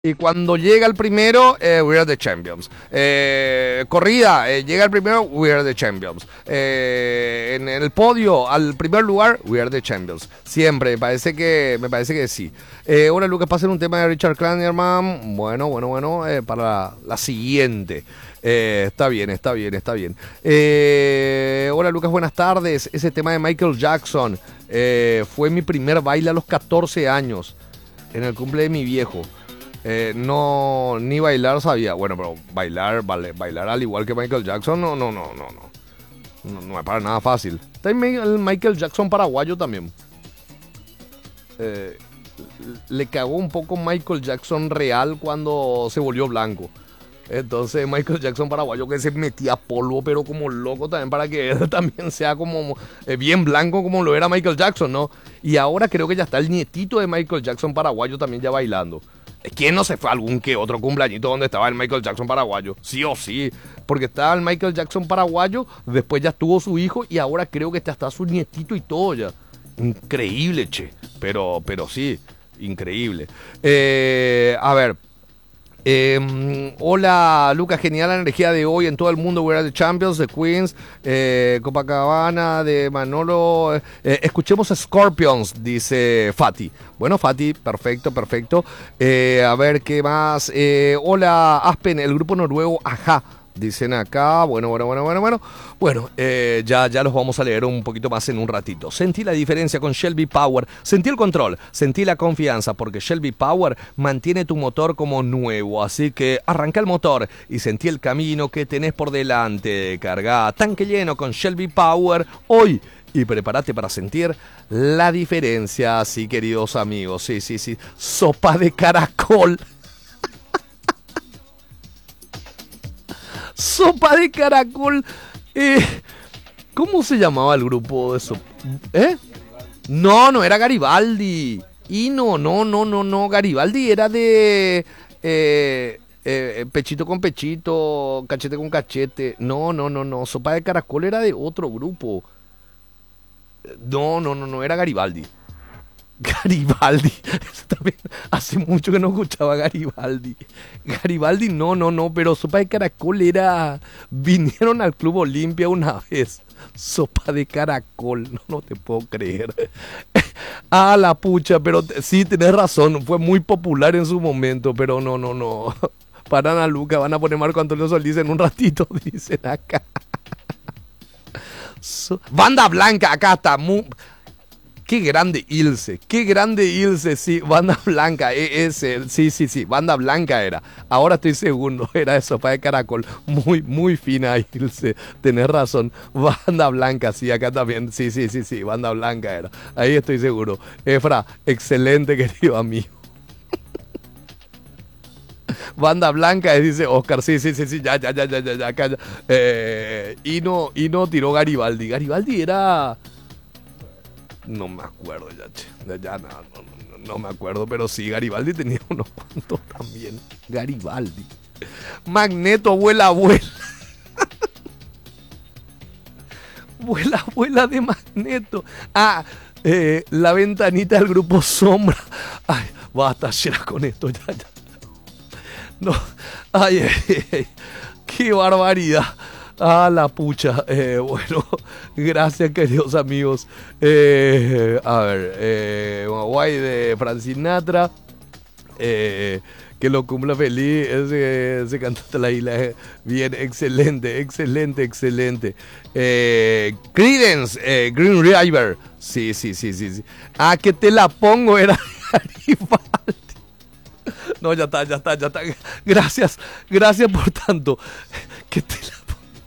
Y cuando llega el primero, we are the champions. Corrida, llega el primero, we are the champions. En el podio, al primer lugar, we are the champions. Siempre, me parece que sí. Hola Lucas, pasen un tema de Richard Kleinerman. Bueno, para la siguiente. Está bien. Hola Lucas, buenas tardes. Ese tema de Michael Jackson fue mi primer baile a los 14 años, en el cumple de mi viejo. No, ni bailar sabía. Bueno, pero bailar al igual que Michael Jackson, no es para nada fácil. Está el Michael Jackson paraguayo también. Le cagó un poco Michael Jackson real cuando se volvió blanco. Entonces Michael Jackson paraguayo que se metía polvo pero como loco también para que él también sea como bien blanco como lo era Michael Jackson, ¿no? Y ahora creo que ya está el nietito de Michael Jackson paraguayo también ya bailando. ¿Quién no se fue a algún que otro cumpleañito donde estaba el Michael Jackson paraguayo? Sí o sí, porque estaba el Michael Jackson paraguayo, después ya estuvo su hijo y ahora creo que ya está su nietito y todo ya. Increíble, che, pero sí, increíble. A ver... hola Lucas, genial la energía de hoy en todo el mundo. We are the champions, the Queens, Copacabana, de Manolo. Escuchemos a Scorpions, dice Fati. Bueno, Fati, perfecto. A ver, ¿qué más? Hola Aspen, el grupo noruego Ajá. Dicen acá, bueno, ya los vamos a leer un poquito más en un ratito. Sentí la diferencia con Shelby Power, sentí el control, sentí la confianza, porque Shelby Power mantiene tu motor como nuevo, así que arranca el motor y sentí el camino que tenés por delante. Carga tanque lleno con Shelby Power hoy y prepárate para sentir la diferencia, sí, queridos amigos, sí, sopa de caracol. Sopa de caracol. ¿Cómo se llamaba el grupo de sopa? No era Garibaldi. Y no. Garibaldi era de pechito con pechito, cachete con cachete. No. Sopa de caracol era de otro grupo. No era Garibaldi. Garibaldi, también hace mucho que no escuchaba Garibaldi. Garibaldi no, pero Sopa de Caracol era... Vinieron al Club Olimpia una vez. Sopa de Caracol, no te puedo creer. Ah, la pucha, pero sí, tenés razón, fue muy popular en su momento, pero no. Paran a Luca, van a poner Marco Antonio Solís en un ratito, dicen acá. Banda Blanca, acá está, Qué grande Ilse, sí, Banda Blanca, sí, Banda Blanca era. Ahora estoy seguro, era de Sopa de Caracol, muy fina Ilse, tenés razón. Banda Blanca, sí, acá también, sí, Banda Blanca era. Ahí estoy seguro. Efra, excelente, querido amigo. Banda Blanca, dice Oscar, sí, ya, acá ya. Ino tiró Garibaldi. Garibaldi era... No me acuerdo ya no me acuerdo, pero sí, Garibaldi tenía unos cuantos también. Garibaldi. Magneto, vuela. Vuela de Magneto. La ventanita del grupo Sombra. Ay, basta, ya con esto, ya. No, ay, qué barbaridad. La pucha. Bueno, gracias, queridos amigos. A ver, Guay de Francinatra. Que lo cumpla feliz. Ese cantante la isla. Bien, excelente. Creedence, Green River. Sí. Que te la pongo era Garibaldi. No, ya está. Gracias por tanto. Que te la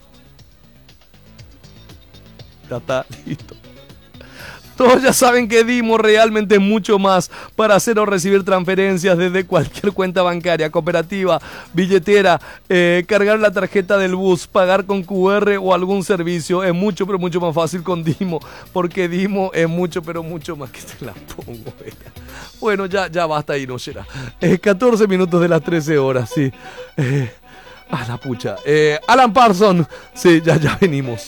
ya está, listo. Todos ya saben que dimos realmente mucho más para hacer o recibir transferencias desde cualquier cuenta bancaria, cooperativa, billetera, cargar la tarjeta del bus, pagar con QR o algún servicio. Es mucho, pero mucho más fácil con Dimo, porque Dimo es mucho, pero mucho más que te la pongo. Bueno, ya basta ahí, no será. 14 minutos de las 13 horas, sí. La pucha. Alan Parsons, sí, ya venimos.